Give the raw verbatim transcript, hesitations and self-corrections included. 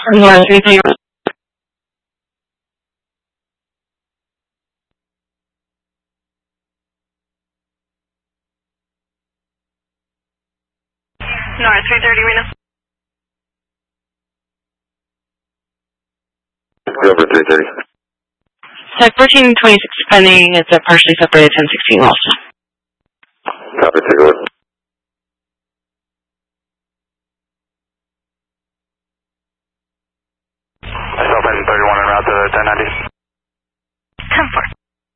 North three thirty. North three thirty, Reno. Over three thirty. Tech fourteen twenty-six pending. It's a partially separated ten sixteen also. Copy, take a look. Myself in thirty-one en route to ten ninety. ten four.